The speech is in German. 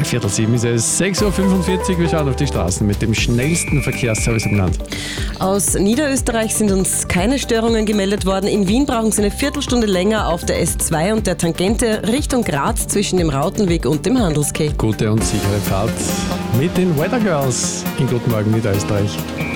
6:15 ist es. 6:45 Uhr. Wir schauen auf die Straßen mit dem schnellsten Verkehrsservice im Land. Aus Niederösterreich sind uns keine Störungen gemeldet worden. In Wien brauchen Sie eine Viertelstunde länger auf der S2 und der Tangente Richtung Graz zwischen dem Rautenweg und dem Handelsquai. Gute und sichere Fahrt mit den Weather Girls in Guten Morgen Niederösterreich.